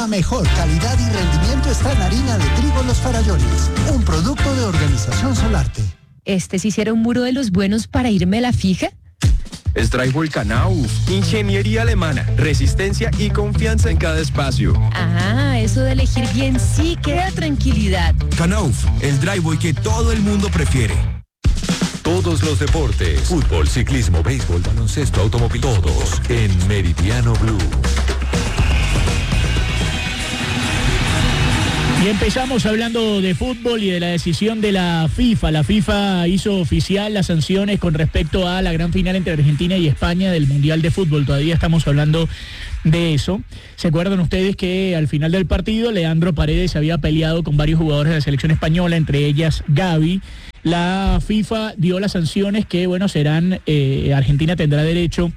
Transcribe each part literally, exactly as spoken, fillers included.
La mejor calidad y rendimiento está en harina de trigo Los Farallones, un producto de Organización Solarte. ¿Este sí será un muro de los buenos para irme a la fija? Stryfol Knauf, ingeniería alemana, resistencia y confianza en cada espacio. Ah, eso de elegir bien sí que da tranquilidad. Knauf, el driveway que todo el mundo prefiere. Todos los deportes, fútbol, ciclismo, béisbol, baloncesto, automóvil, todos en Meridiano Blue. Y empezamos hablando de fútbol y de la decisión de la FIFA. La FIFA hizo oficial las sanciones con respecto a la gran final entre Argentina y España del Mundial de Fútbol. Todavía estamos hablando de eso. ¿Se acuerdan ustedes que al final del partido Leandro Paredes había peleado con varios jugadores de la selección española, entre ellas Gavi? La FIFA dio las sanciones que, bueno, serán, eh, Argentina tendrá derecho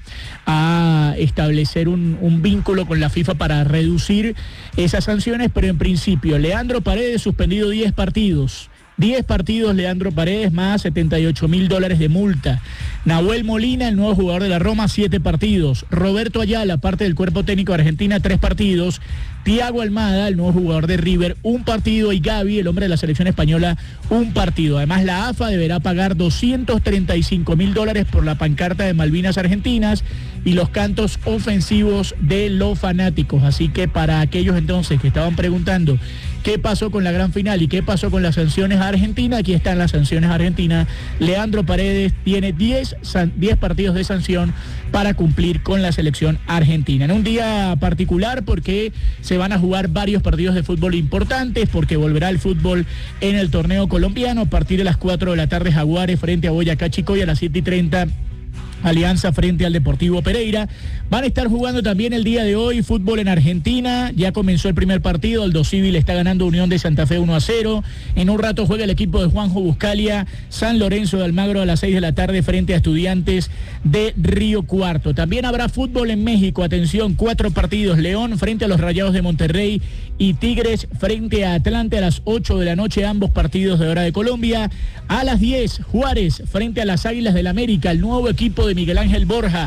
a establecer un, un vínculo con la FIFA para reducir esas sanciones, pero en principio, Leandro Paredes suspendido diez partidos. diez partidos Leandro Paredes más setenta y ocho mil dólares de multa. Nahuel Molina, el nuevo jugador de la Roma, siete partidos. Roberto Ayala, parte del cuerpo técnico de Argentina, tres partidos. Thiago Almada, el nuevo jugador de River, un partido. Y Gavi, el hombre de la selección española, un partido. Además, la A F A deberá pagar doscientos treinta y cinco mil dólares por la pancarta de Malvinas Argentinas y los cantos ofensivos de los fanáticos. Así que para aquellos entonces que estaban preguntando qué pasó con la gran final y qué pasó con las sanciones a Argentina, aquí están las sanciones a Argentina. Leandro Paredes tiene diez partidos de sanción para cumplir con la selección argentina. En un día particular porque se van a jugar varios partidos de fútbol importantes, porque volverá el fútbol en el torneo colombiano a partir de las cuatro de la tarde. Jaguares frente a Boyacá Chicó, y a las siete y treinta Alianza frente al Deportivo Pereira. Van a estar jugando también el día de hoy fútbol en Argentina. Ya comenzó el primer partido. Aldo Civil está ganando Unión de Santa Fe uno a cero. En un rato juega el equipo de Juanjo Buscalia, San Lorenzo de Almagro, a las seis de la tarde frente a Estudiantes de Río Cuarto. También habrá fútbol en México. Atención, cuatro partidos. León frente a los Rayados de Monterrey y Tigres frente a Atlante a las ocho de la noche, ambos partidos de hora de Colombia. A las diez, Juárez frente a las Águilas del América, el nuevo equipo de Miguel Ángel Borja.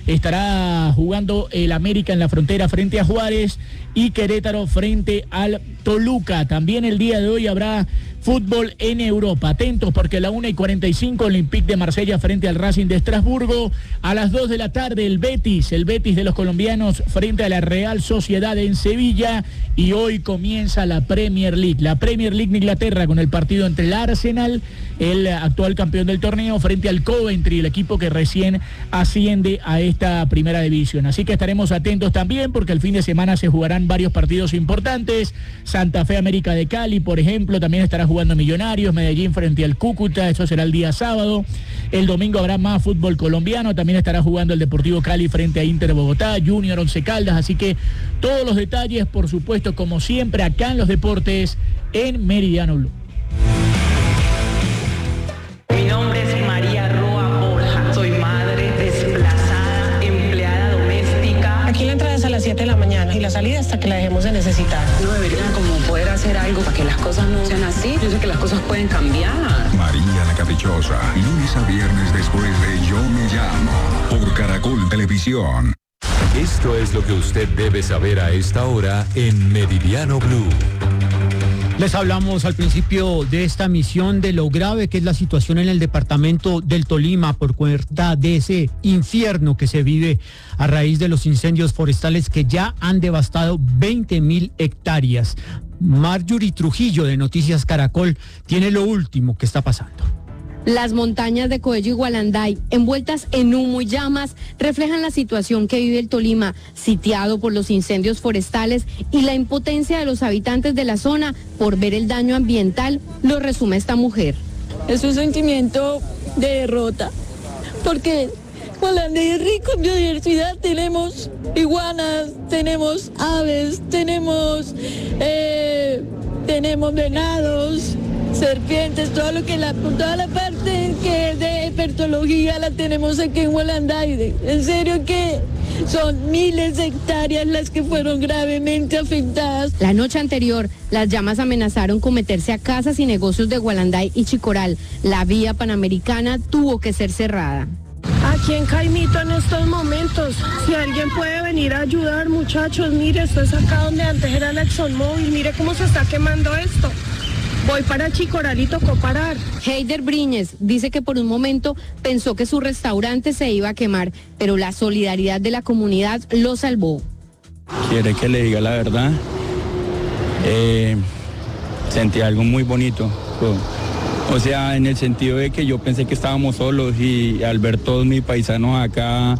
Estará jugando el América en la frontera frente a Juárez, y Querétaro frente al Toluca. También el día de hoy habrá fútbol en Europa. Atentos porque a la una y cuarenta y cinco Olympique de Marsella frente al Racing de Estrasburgo. A las dos de la tarde el Betis, el Betis de los colombianos frente a la Real Sociedad en Sevilla. Y hoy comienza la Premier League. La Premier League de Inglaterra con el partido entre el Arsenal, el actual campeón del torneo, frente al Coventry, el equipo que recién asciende a esta primera división. Así que estaremos atentos también porque el fin de semana se jugarán varios partidos importantes. Santa Fe América de Cali, por ejemplo, también estará jugando Millonarios, Medellín frente al Cúcuta, eso será el día sábado. El domingo habrá más fútbol colombiano, también estará jugando el Deportivo Cali frente a Inter Bogotá, Junior Once Caldas, así que todos los detalles, por supuesto, como siempre, acá en los deportes, en Meridiano Blue. Mi nombre es María Roa Borja, soy madre desplazada, empleada doméstica. Aquí la entrada es a las siete de la mañana y la salida hasta que la dejemos de necesitar. No deberían como poder hacer algo para que las cosas no sean así. Yo sé que las cosas pueden cambiar. María la Caprichosa, lunes a viernes después de Yo Me Llamo, por Caracol Televisión. Esto es lo que usted debe saber a esta hora en Meridiano Blue. Les hablamos al principio de esta misión de lo grave que es la situación en el departamento del Tolima por cuenta de ese infierno que se vive a raíz de los incendios forestales que ya han devastado veinte mil hectáreas. Marjorie Trujillo de Noticias Caracol tiene lo último que está pasando. Las montañas de Coello y Gualanday, envueltas en humo y llamas, reflejan la situación que vive el Tolima, sitiado por los incendios forestales y la impotencia de los habitantes de la zona por ver el daño ambiental, lo resume esta mujer. Es un sentimiento de derrota, porque Gualanday es rico en biodiversidad, tenemos iguanas, tenemos aves, tenemos, eh, tenemos venados, serpientes, todo lo que la, toda la parte que es de herpetología la tenemos aquí en Gualanday. En serio que son miles de hectáreas las que fueron gravemente afectadas. La noche anterior, las llamas amenazaron con meterse a casas y negocios de Gualanday y Chicoral. La vía panamericana tuvo que ser cerrada. Aquí en Caimito en estos momentos, si alguien puede venir a ayudar, muchachos, mire, esto es acá donde antes era la ExxonMobil, mire cómo se está quemando esto. Voy para Chicoral y tocó parar. Heider Briñez dice que por un momento pensó que su restaurante se iba a quemar, pero la solidaridad de la comunidad lo salvó. Quiere que le diga la verdad. Eh, sentí algo muy bonito. O sea, en el sentido de que yo pensé que estábamos solos y al ver todos mis paisanos acá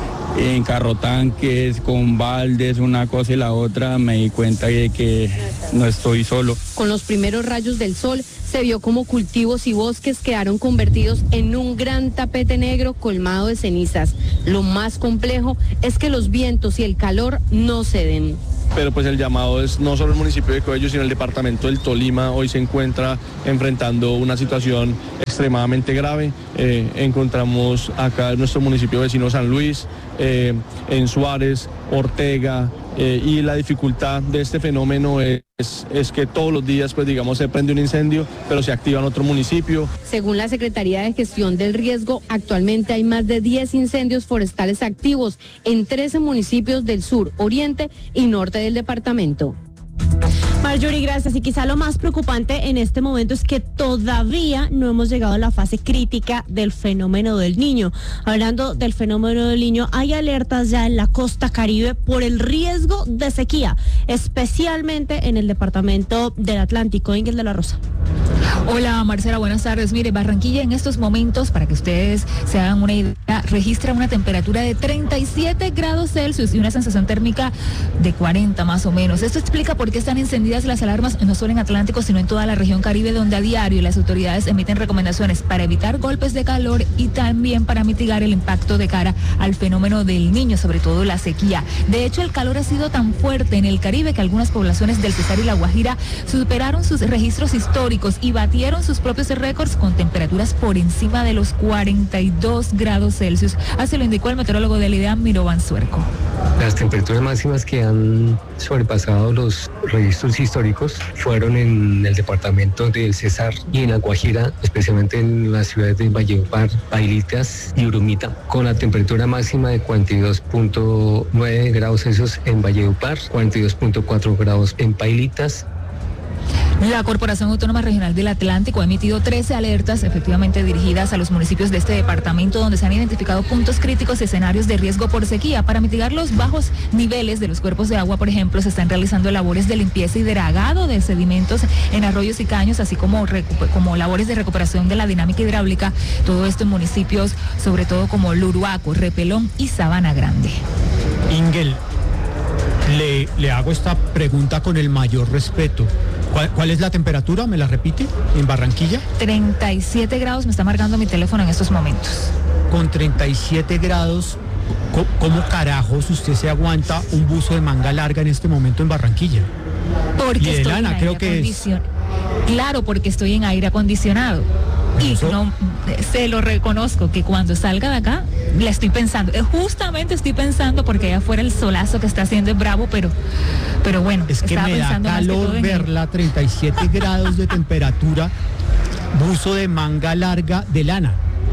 en carrotanques, con baldes, una cosa y la otra, me di cuenta de que no estoy solo. Con los primeros rayos del sol se vio como cultivos y bosques quedaron convertidos en un gran tapete negro colmado de cenizas. Lo más complejo es que los vientos y el calor no ceden. Pero pues el llamado es no solo el municipio de Coello, sino el departamento del Tolima. Hoy se encuentra enfrentando una situación extremadamente grave. Eh, encontramos acá en nuestro municipio vecino San Luis, eh, en Suárez, Ortega, eh, y la dificultad de este fenómeno es, es que todos los días, pues digamos, se prende un incendio, pero se activa en otro municipio. Según la Secretaría de Gestión del Riesgo, actualmente hay más de diez incendios forestales activos en trece municipios del sur, oriente y norte del departamento. Marjorie, gracias. Y quizá lo más preocupante en este momento es que todavía no hemos llegado a la fase crítica del fenómeno del Niño. Hablando del fenómeno del Niño, hay alertas ya en la costa Caribe por el riesgo de sequía, especialmente en el departamento del Atlántico. Ingrid de la Rosa. Hola Marcela, buenas tardes. Mire, Barranquilla en estos momentos, para que ustedes se hagan una idea, registra una temperatura de treinta y siete grados Celsius y una sensación térmica de cuarenta más o menos. Esto explica por qué están encendidas las alarmas no solo en Atlántico, sino en toda la región Caribe, donde a diario las autoridades emiten recomendaciones para evitar golpes de calor y también para mitigar el impacto de cara al fenómeno del Niño, sobre todo la sequía. De hecho, el calor ha sido tan fuerte en el Caribe que algunas poblaciones del Cesar y la Guajira superaron sus registros históricos y batieron sus propios récords con temperaturas por encima de los cuarenta y dos grados Celsius. Así lo indicó el meteorólogo del IDEAM, Mirovan Suerco. Las temperaturas máximas que han sobrepasado los registros históricos fueron en el departamento del Cesar y en la Guajira, especialmente en las ciudades de Valledupar, Pailitas y Urumita, con la temperatura máxima de cuarenta y dos punto nueve grados Celsius en Valledupar, cuarenta y dos punto cuatro grados en Pailitas. La Corporación Autónoma Regional del Atlántico ha emitido trece alertas efectivamente dirigidas a los municipios de este departamento, donde se han identificado puntos críticos y escenarios de riesgo por sequía. Para mitigar los bajos niveles de los cuerpos de agua, por ejemplo, se están realizando labores de limpieza y dragado de sedimentos en arroyos y caños, así como, como labores de recuperación de la dinámica hidráulica. Todo esto en municipios, sobre todo como Luruaco, Repelón y Sabana Grande. Ingel, le, le hago esta pregunta con el mayor respeto. ¿Cuál, ¿Cuál es la temperatura? ¿Me la repite? ¿En Barranquilla? treinta y siete grados me está marcando mi teléfono en estos momentos. Con treinta y siete grados, ¿cómo carajos usted se aguanta un buzo de manga larga en este momento en Barranquilla? Porque y de estoy lana, en creo aire que acondicion... es. Claro, porque estoy en aire acondicionado. Y no, se lo reconozco que cuando salga de acá, la estoy pensando. Justamente estoy pensando porque allá afuera el solazo que está haciendo es bravo, pero, pero bueno. Es que me da calor verla, treinta y siete grados de temperatura, buzo de manga larga de lana.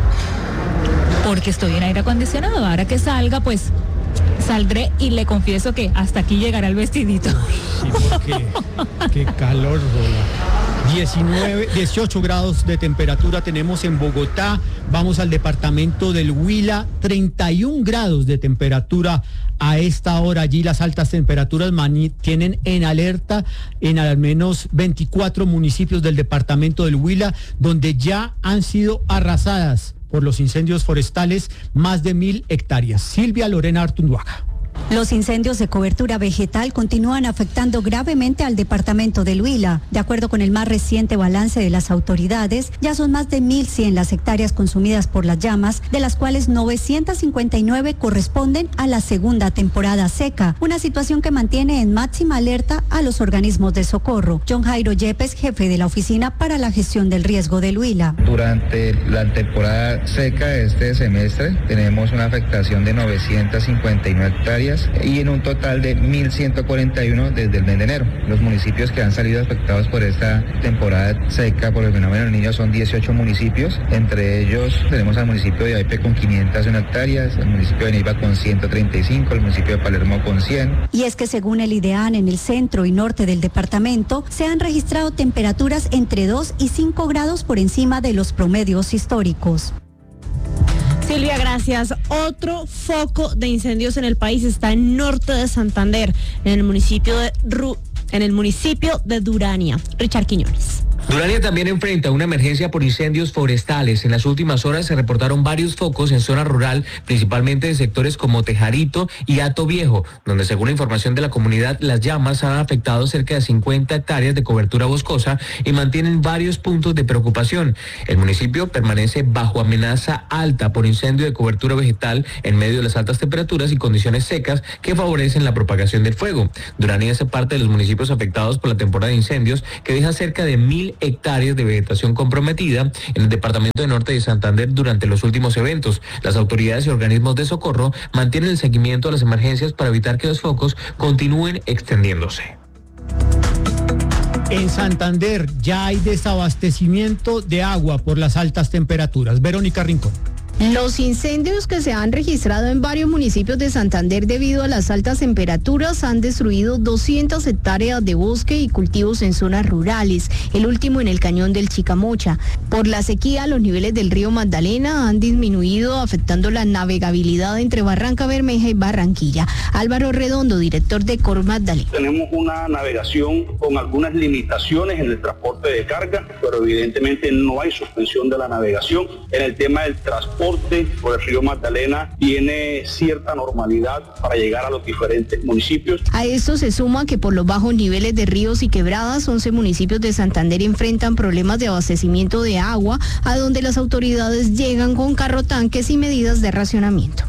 Porque estoy en aire acondicionado. Ahora que salga, pues saldré y le confieso que hasta aquí llegará el vestidito. Sí, porque qué calor, Rola. diecinueve, dieciocho grados de temperatura tenemos en Bogotá. Vamos al departamento del Huila, treinta y un grados de temperatura a esta hora. Allí las altas temperaturas tienen en alerta en al menos veinticuatro municipios del departamento del Huila, donde ya han sido arrasadas por los incendios forestales más de mil hectáreas. Silvia Lorena Artunduaga. Los incendios de cobertura vegetal continúan afectando gravemente al departamento del Huila. De acuerdo con el más reciente balance de las autoridades, ya son más de mil cien las hectáreas consumidas por las llamas, de las cuales novecientas cincuenta y nueve corresponden a la segunda temporada seca, una situación que mantiene en máxima alerta a los organismos de socorro. John Jairo Yepes, jefe de la Oficina para la Gestión del Riesgo del Huila. Durante la temporada seca de este semestre tenemos una afectación de novecientas cincuenta y nueve hectáreas hectáreas y en un total de mil ciento cuarenta y uno desde el mes de enero. Los municipios que han salido afectados por esta temporada seca por el fenómeno del Niño son dieciocho municipios. Entre ellos tenemos al municipio de Ibaipé con quinientas una hectáreas, el municipio de Neiva con ciento treinta y cinco, el municipio de Palermo con cien. Y es que según el IDEAN, en el centro y norte del departamento se han registrado temperaturas entre dos y cinco grados por encima de los promedios históricos. Silvia, gracias. Otro foco de incendios en el país está en norte de Santander, en el municipio de Ru- en el municipio de Durania. Richard Quiñones. Durania también enfrenta una emergencia por incendios forestales. En las últimas horas se reportaron varios focos en zona rural, principalmente en sectores como Tejarito y Hato Viejo, donde según la información de la comunidad, las llamas han afectado cerca de cincuenta hectáreas de cobertura boscosa y mantienen varios puntos de preocupación. El municipio permanece bajo amenaza alta por incendio de cobertura vegetal en medio de las altas temperaturas y condiciones secas que favorecen la propagación del fuego. Durania hace parte de los municipios afectados por la temporada de incendios, que deja cerca de mil hectáreas de vegetación comprometida en el departamento de norte de Santander durante los últimos eventos. Las autoridades y organismos de socorro mantienen el seguimiento a las emergencias para evitar que los focos continúen extendiéndose. En Santander ya hay desabastecimiento de agua por las altas temperaturas. Verónica Rincón. Los incendios que se han registrado en varios municipios de Santander debido a las altas temperaturas han destruido doscientas hectáreas de bosque y cultivos en zonas rurales, el último en el cañón del Chicamocha. Por la sequía, los niveles del río Magdalena han disminuido, afectando la navegabilidad entre Barranca Bermeja y Barranquilla. Álvaro Redondo, director de Cor Magdalena. Tenemos una navegación con algunas limitaciones en el transporte de carga, pero evidentemente no hay suspensión de la navegación. En el tema del transporte por el río Magdalena tiene cierta normalidad para llegar a los diferentes municipios. A esto se suma que por los bajos niveles de ríos y quebradas, once municipios de Santander enfrentan problemas de abastecimiento de agua, a donde las autoridades llegan con carro tanques y medidas de racionamiento.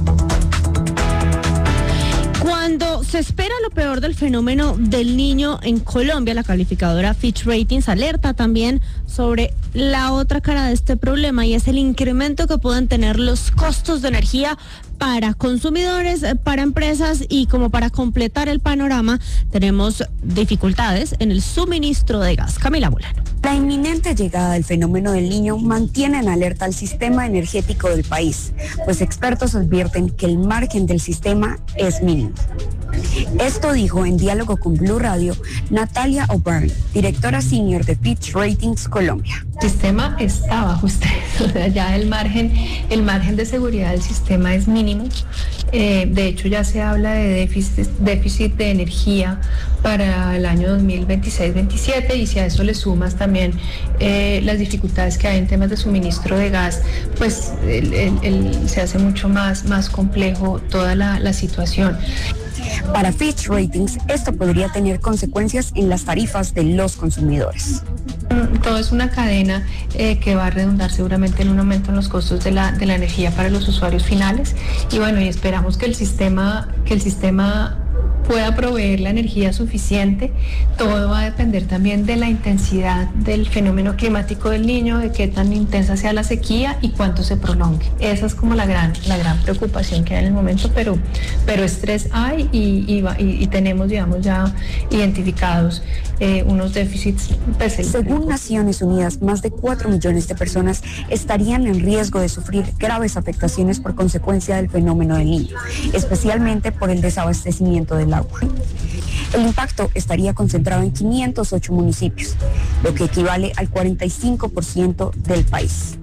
Cuando se espera lo peor del fenómeno del Niño en Colombia, la calificadora Fitch Ratings alerta también sobre la otra cara de este problema, y es el incremento que pueden tener los costos de energía para consumidores, para empresas, y como para completar el panorama, tenemos dificultades en el suministro de gas. Camila Molano. La inminente llegada del fenómeno del Niño mantiene en alerta al sistema energético del país, pues expertos advierten que el margen del sistema es mínimo. Esto dijo en diálogo con Blue Radio Natalia O'Byrne, directora senior de Fitch Ratings Colombia. El sistema está bajo estrés, o sea, ya el margen, el margen de seguridad del sistema es mínimo. Eh, de hecho, ya se habla de déficit, déficit de energía para el año dos mil veintiséis veintisiete, y si a eso le sumas también eh, las dificultades que hay en temas de suministro de gas, pues el, el, el, se hace mucho más, más complejo toda la, la situación. Para Fitch Ratings, esto podría tener consecuencias en las tarifas de los consumidores. Todo es una cadena eh, que va a redundar seguramente en un aumento en los costos de la, de la energía para los usuarios finales, y bueno, y esperamos que el sistema, que el sistema pueda proveer la energía suficiente. Todo va a depender también de la intensidad del fenómeno climático del Niño, de qué tan intensa sea la sequía y cuánto se prolongue. Esa es como la gran, la gran preocupación que hay en el momento, pero, pero estrés hay y, y, y, y tenemos, digamos, ya identificados eh, unos déficits. Pues, Según Naciones Unidas, más de cuatro millones de personas estarían en riesgo de sufrir graves afectaciones por consecuencia del fenómeno del Niño, especialmente por el desabastecimiento del agua. El impacto estaría concentrado en quinientos ocho municipios, lo que equivale al cuarenta y cinco por ciento del país.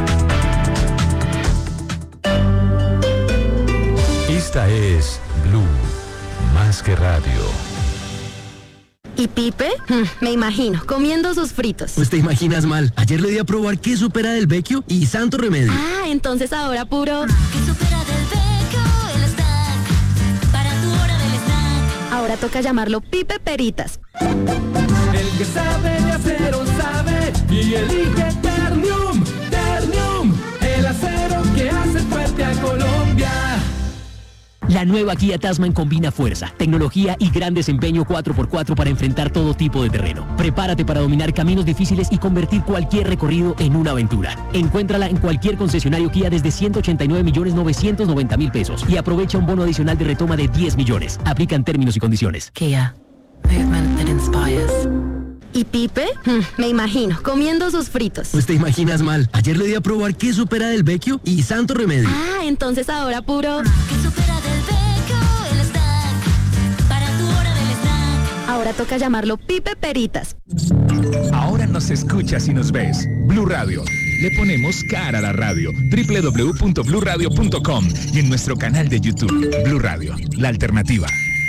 Esta es Blue, más que radio. ¿Y Pipe? Me imagino, comiendo sus fritos. Pues te imaginas mal. Ayer le di a probar queso pera del Vecchio y santo remedio. Ah, entonces ahora puro... Queso pera del Vecchio, el snack, para tu hora del snack. Ahora toca llamarlo Pipe Peritas. El que sabe de acero sabe y elige Ternium. Ternium, el acero que hace fuerte a Colombia. La nueva Kia Tasman combina fuerza, tecnología y gran desempeño cuatro por cuatro para enfrentar todo tipo de terreno. Prepárate para dominar caminos difíciles y convertir cualquier recorrido en una aventura. Encuéntrala en cualquier concesionario Kia desde ciento ochenta y nueve millones novecientos noventa mil pesos y aprovecha un bono adicional de retoma de diez millones. Aplican términos y condiciones. Kia. Movement that inspires. ¿Y Pipe? Hmm, me imagino, comiendo sus fritos. Pues te imaginas mal. Ayer le di a probar queso pera del Vecchio y santo remedio. Ah, entonces ahora puro... Queso pera del Vecchio, el snack. Para tu hora del snack. Ahora toca llamarlo Pipe Peritas. Ahora nos escuchas y nos ves. Blue Radio. Le ponemos cara a la radio. doble u doble u doble u punto blue radio punto com y en nuestro canal de YouTube. Blue Radio, la alternativa.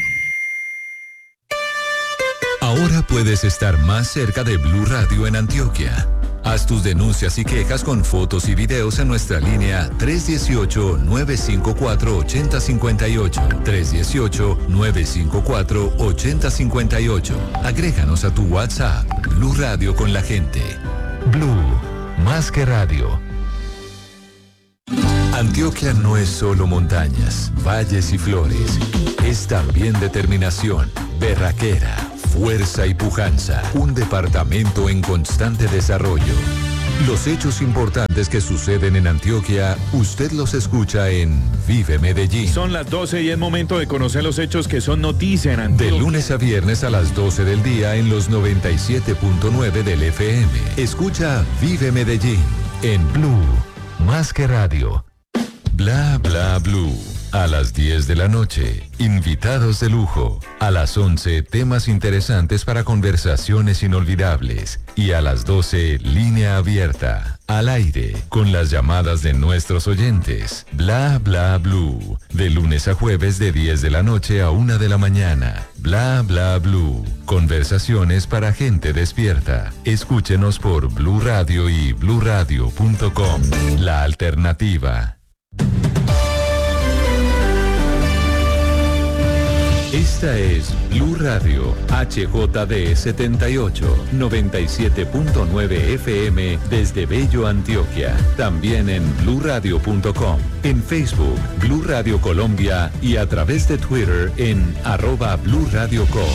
Ahora puedes estar más cerca de Blue Radio en Antioquia. Haz tus denuncias y quejas con fotos y videos en nuestra línea tres uno ocho, nueve cinco cuatro, ocho cero cinco ocho. tres uno ocho, nueve cinco cuatro, ocho cero cinco ocho. Agréganos a tu WhatsApp. Blue Radio con la gente. Blue, más que radio. Antioquia no es solo montañas, valles y flores. Es también determinación, berraquera, fuerza y pujanza. Un departamento en constante desarrollo. Los hechos importantes que suceden en Antioquia, usted los escucha en Vive Medellín. Son las doce y es momento de conocer los hechos que son noticia en Antioquia. De lunes a viernes a las doce del día en los noventa y siete punto nueve del F M. Escucha Vive Medellín en Blue, más que radio. Bla bla Blue. A las diez de la noche, invitados de lujo. A las once, temas interesantes para conversaciones inolvidables. Y a las doce, línea abierta, al aire, con las llamadas de nuestros oyentes. Bla bla Blue. De lunes a jueves de diez de la noche a una de la mañana. Bla bla Blue. Conversaciones para gente despierta. Escúchenos por Blue Radio y blue radio punto com. La alternativa. Esta es Blue Radio, H J D setenta y ocho, noventa y siete punto nueve F M desde Bello, Antioquia. También en blue radio punto com, en Facebook, Blue Radio Colombia y a través de Twitter en arroba Blue Radio Co.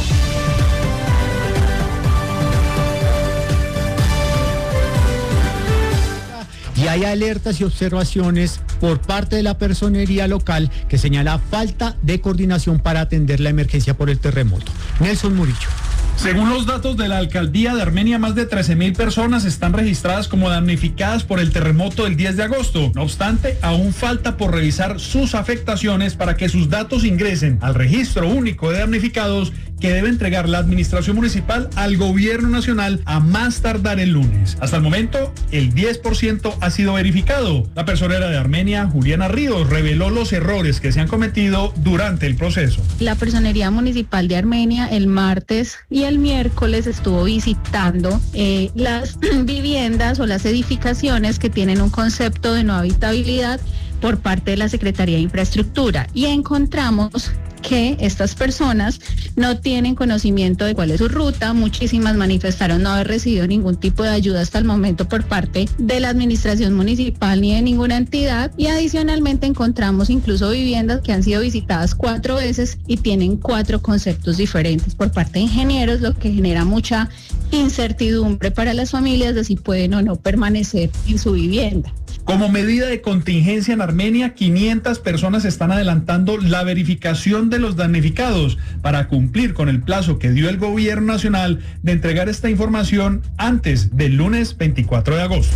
Y hay alertas y observaciones por parte de la personería local que señala falta de coordinación para atender la emergencia por el terremoto. Nelson Murillo. Según los datos de la alcaldía de Armenia, más de trece mil personas están registradas como damnificadas por el terremoto del diez de agosto. No obstante, aún falta por revisar sus afectaciones para que sus datos ingresen al registro único de damnificados que debe entregar la administración municipal al gobierno nacional a más tardar el lunes. Hasta el momento, el diez por ciento ha sido verificado. La personera de Armenia, Juliana Ríos, reveló los errores que se han cometido durante el proceso. La Personería Municipal de Armenia el martes y el miércoles estuvo visitando eh, las viviendas o las edificaciones que tienen un concepto de no habitabilidad por parte de la Secretaría de Infraestructura y encontramos que estas personas no tienen conocimiento de cuál es su ruta. Muchísimas manifestaron no haber recibido ningún tipo de ayuda hasta el momento por parte de la administración municipal ni de ninguna entidad, y adicionalmente encontramos incluso viviendas que han sido visitadas cuatro veces y tienen cuatro conceptos diferentes por parte de ingenieros, lo que genera mucha incertidumbre para las familias de si pueden o no permanecer en su vivienda. Como medida de contingencia en Armenia, quinientas personas están adelantando la verificación de los damnificados para cumplir con el plazo que dio el gobierno nacional de entregar esta información antes del lunes veinticuatro de agosto.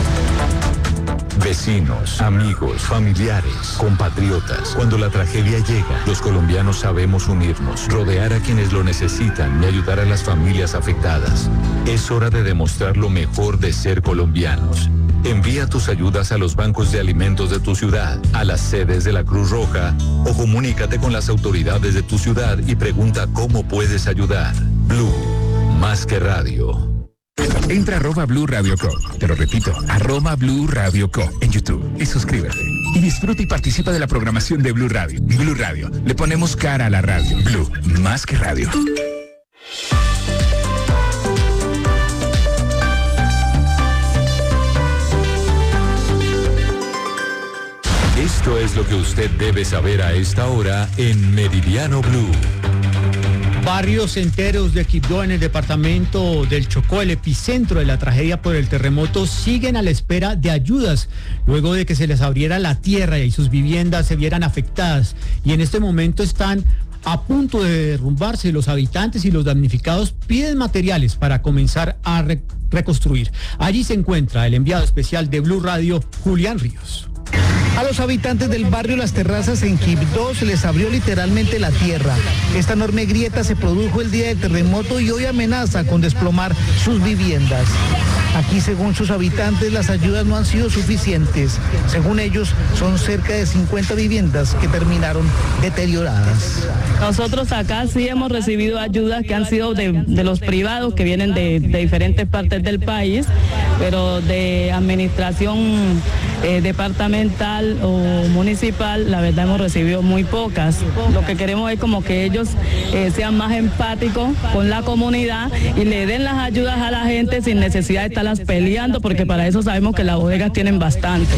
Vecinos, amigos, familiares, compatriotas. Cuando la tragedia llega, los colombianos sabemos unirnos, rodear a quienes lo necesitan y ayudar a las familias afectadas. Es hora de demostrar lo mejor de ser colombianos. Envía tus ayudas a los bancos de alimentos de tu ciudad, a las sedes de la Cruz Roja o comunícate con las autoridades de tu ciudad y pregunta cómo puedes ayudar. Blue, más que radio. Entra a arroba Blue Radio Co. Te lo repito, arroba Blue Radio Co. en YouTube y suscríbete. Y disfruta y participa de la programación de Blue Radio. Blue Radio, le ponemos cara a la radio. Blue, más que radio. Esto es lo que que usted debe saber a esta hora en Meridiano Blue. Barrios enteros de Quibdó, en el departamento del Chocó, el epicentro de la tragedia por el terremoto, siguen a la espera de ayudas luego de que se les abriera la tierra y sus viviendas se vieran afectadas. Y en este momento están a punto de derrumbarse. Los habitantes y los damnificados piden materiales para comenzar a re- reconstruir. Allí se encuentra el enviado especial de Blue Radio, Julián Ríos. A los habitantes del barrio Las Terrazas en Quibdó se les abrió literalmente la tierra. Esta enorme grieta se produjo el día del terremoto y hoy amenaza con desplomar sus viviendas. Aquí, según sus habitantes, las ayudas no han sido suficientes. Según ellos, son cerca de cincuenta viviendas que terminaron deterioradas. Nosotros acá sí hemos recibido ayudas que han sido de, de los privados, que vienen de, de diferentes partes del país, pero de administración eh, departamental o municipal, la verdad hemos recibido muy pocas. Lo que queremos es como que ellos eh, sean más empáticos con la comunidad y le den las ayudas a la gente sin necesidad de estarlas peleando, porque para eso sabemos que las bodegas tienen bastante.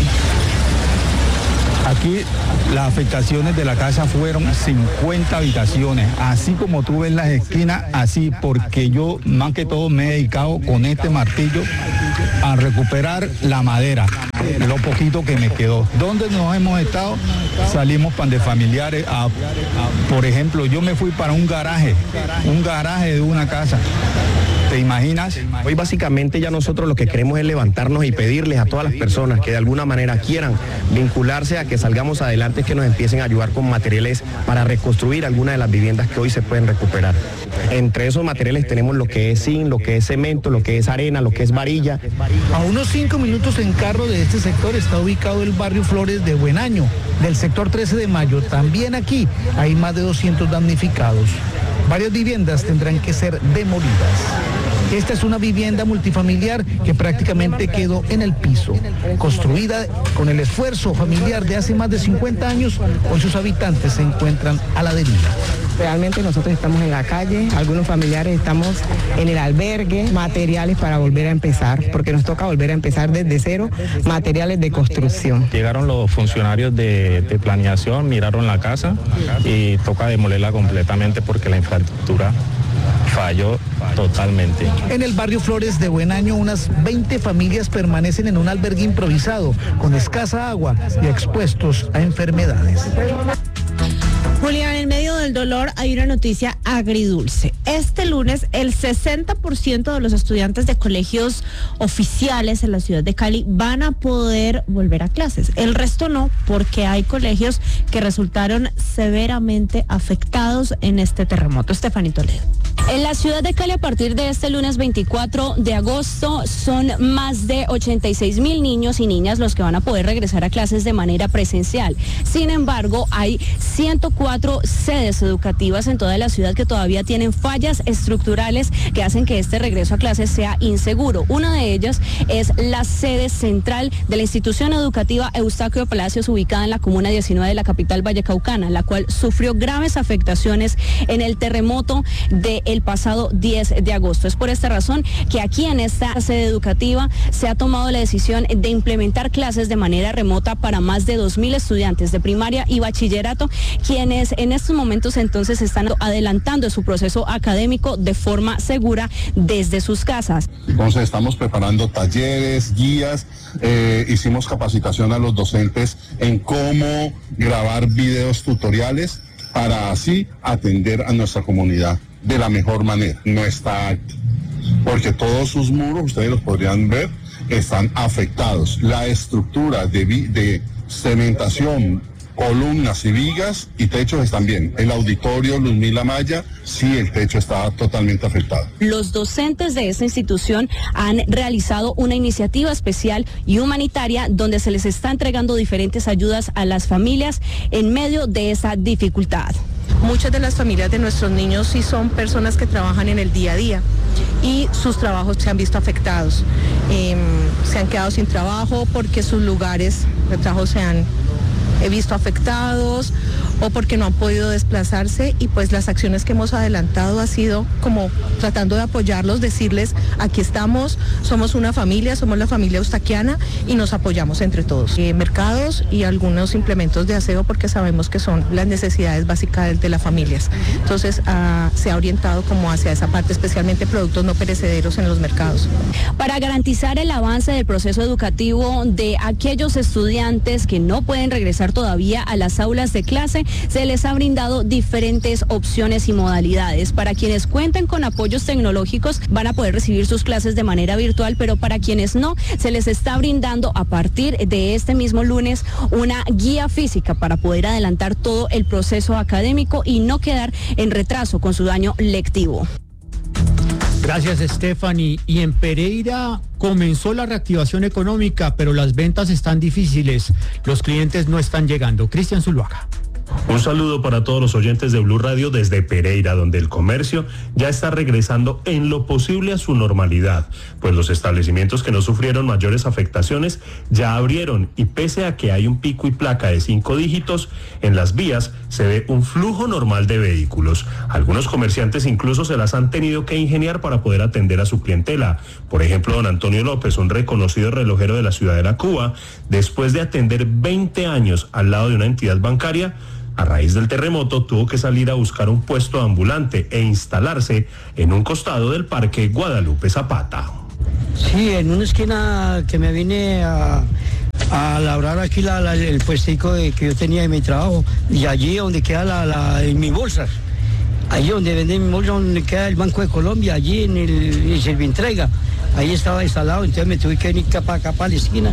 Aquí las afectaciones de la casa fueron cincuenta habitaciones, así como tú ves las esquinas, así, porque yo más que todo me he dedicado con este martillo a recuperar la madera, lo poquito que me quedó. ¿Dónde nos hemos estado? Salimos pan de familiares, a, a, por ejemplo, yo me fui para un garaje, un garaje de una casa. ¿Te imaginas? Hoy básicamente ya nosotros lo que queremos es levantarnos y pedirles a todas las personas que de alguna manera quieran vincularse a que salgamos adelante, que nos empiecen a ayudar con materiales para reconstruir algunas de las viviendas que hoy se pueden recuperar. Entre esos materiales tenemos lo que es zinc, lo que es cemento, lo que es arena, lo que es varilla. A unos cinco minutos en carro de este sector está ubicado el barrio Flores de Buen Año, del sector trece de mayo. También aquí hay más de doscientos damnificados. Varias viviendas tendrán que ser demolidas. Esta es una vivienda multifamiliar que prácticamente quedó en el piso. Construida con el esfuerzo familiar de hace más de cincuenta años, hoy sus habitantes se encuentran a la deriva. Realmente nosotros estamos en la calle, algunos familiares estamos en el albergue, materiales para volver a empezar, porque nos toca volver a empezar desde cero, materiales de construcción. Llegaron los funcionarios de, de planeación, miraron la casa y toca demolerla completamente porque la infraestructura falló totalmente. En el barrio Flores de Buen Año, unas veinte familias permanecen en un albergue improvisado, con escasa agua y expuestos a enfermedades. Julián, en medio del dolor hay una noticia agridulce. Este lunes, el sesenta por ciento de los estudiantes de colegios oficiales en la ciudad de Cali van a poder volver a clases. El resto no, porque hay colegios que resultaron severamente afectados en este terremoto. Estefanía Toledo. En la ciudad de Cali, a partir de este lunes veinticuatro de agosto, son más de ochenta y seis mil niños y niñas los que van a poder regresar a clases de manera presencial. Sin embargo, hay ciento cuatro sedes educativas en toda la ciudad que todavía tienen fallas estructurales que hacen que este regreso a clases sea inseguro. Una de ellas es la sede central de la institución educativa Eustaquio Palacios, ubicada en la comuna diecinueve de la capital vallecaucana, la cual sufrió graves afectaciones en el terremoto del pasado diez de agosto. Es por esta razón que aquí en esta sede educativa se ha tomado la decisión de implementar clases de manera remota para más de dos mil estudiantes de primaria y bachillerato, quienes en estos momentos entonces están adelantando su proceso académico de forma segura desde sus casas. Entonces estamos preparando talleres, guías, eh, hicimos capacitación a los docentes en cómo grabar videos tutoriales para así atender a nuestra comunidad de la mejor manera. No está alto, porque todos sus muros, ustedes los podrían ver, están afectados. La estructura de, de cementación, columnas y vigas y techos están bien. El auditorio Luzmila Maya, sí, el techo está totalmente afectado. Los docentes de esta institución han realizado una iniciativa especial y humanitaria donde se les está entregando diferentes ayudas a las familias en medio de esa dificultad. Muchas de las familias de nuestros niños sí son personas que trabajan en el día a día y sus trabajos se han visto afectados. Eh, se han quedado sin trabajo porque sus lugares de trabajo se han he visto afectados o porque no han podido desplazarse, y pues las acciones que hemos adelantado ha sido como tratando de apoyarlos, decirles aquí estamos, somos una familia, somos la familia eustaquiana y nos apoyamos entre todos. Eh, mercados y algunos implementos de aseo porque sabemos que son las necesidades básicas de las familias. Entonces uh, se ha orientado como hacia esa parte, especialmente productos no perecederos en los mercados. Para garantizar el avance del proceso educativo de aquellos estudiantes que no pueden regresar todavía a las aulas de clase, se les ha brindado diferentes opciones y modalidades. Para quienes cuenten con apoyos tecnológicos van a poder recibir sus clases de manera virtual, pero para quienes no, se les está brindando a partir de este mismo lunes una guía física para poder adelantar todo el proceso académico y no quedar en retraso con su año lectivo. Gracias, Stephanie. Y en Pereira comenzó la reactivación económica, pero las ventas están difíciles. Los clientes no están llegando. Cristian Zuluaga. Un saludo para todos los oyentes de Blue Radio desde Pereira, donde el comercio ya está regresando en lo posible a su normalidad, pues los establecimientos que no sufrieron mayores afectaciones ya abrieron, y pese a que hay un pico y placa de cinco dígitos, en las vías se ve un flujo normal de vehículos. Algunos comerciantes incluso se las han tenido que ingeniar para poder atender a su clientela. Por ejemplo, don Antonio López, un reconocido relojero de la ciudad de La Cuba, después de atender veinte años al lado de una entidad bancaria, a raíz del terremoto tuvo que salir a buscar un puesto ambulante e instalarse en un costado del Parque Guadalupe Zapata. Sí, en una esquina que me vine a, a labrar aquí la, la, el puestico de, que yo tenía en mi trabajo, y allí donde queda la, la, en mi bolsa, allí donde venden mi bolsa, donde queda el Banco de Colombia, allí en el, el Servientrega. Ahí estaba instalado, entonces me tuve que venir para acá, para la esquina,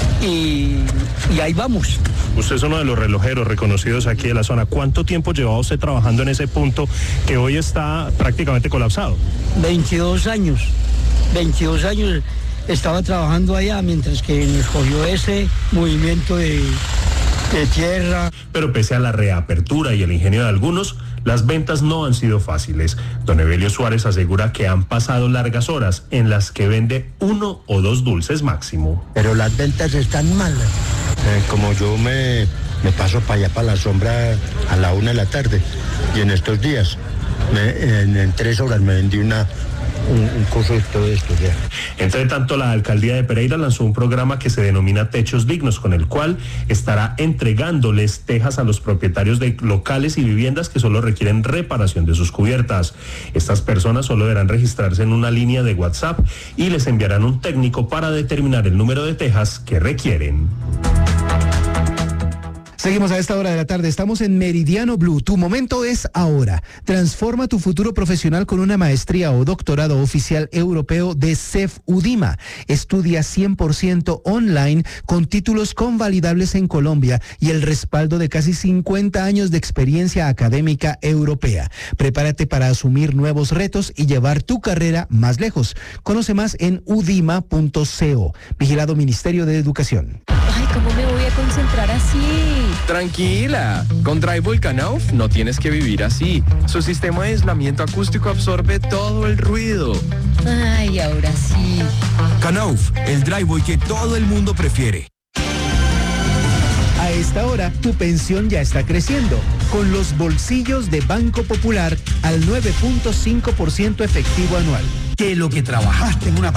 y, y ahí vamos. Usted es uno de los relojeros reconocidos aquí de la zona. ¿Cuánto tiempo llevaba usted trabajando en ese punto que hoy está prácticamente colapsado? veintidós años, veintidós años estaba trabajando allá, mientras que nos cogió ese movimiento de, de tierra. Pero pese a la reapertura y el ingenio de algunos, las ventas no han sido fáciles. Don Evelio Suárez asegura que han pasado largas horas en las que vende uno o dos dulces máximo. Pero las ventas están malas. Eh, como yo me, me paso para allá, para la sombra, a la una de la tarde, y en estos días, me, en, en tres horas me vendí una... Un, un curso de todo esto ya. Entre tanto, la alcaldía de Pereira lanzó un programa que se denomina Techos Dignos, con el cual estará entregándoles tejas a los propietarios de locales y viviendas que solo requieren reparación de sus cubiertas. Estas personas solo deberán registrarse en una línea de WhatsApp y les enviarán un técnico para determinar el número de tejas que requieren. Seguimos a esta hora de la tarde, estamos en Meridiano Blue, tu momento es ahora. Transforma tu futuro profesional con una maestría o doctorado oficial europeo de CEF UDIMA. Estudia cien por ciento online con títulos convalidables en Colombia y el respaldo de casi cincuenta años de experiencia académica europea. Prepárate para asumir nuevos retos y llevar tu carrera más lejos. Conoce más en udima punto co. Vigilado Ministerio de Educación. Ay, ¿cómo me voy a concentrar así? Tranquila, con Drywall Knauf no tienes que vivir así. Su sistema de aislamiento acústico absorbe todo el ruido. Ay, ahora sí. Knauf, el drywall que todo el mundo prefiere. A esta hora, tu pensión ya está creciendo, con los bolsillos de Banco Popular al nueve punto cinco por ciento efectivo anual. Que lo que trabajaste en una